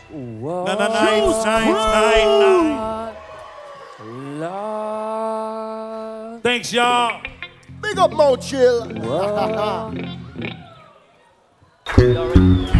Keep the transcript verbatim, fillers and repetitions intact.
What No, no, nice, nice, nice, love. Thanks, y'all. Big up Mo Chill. You already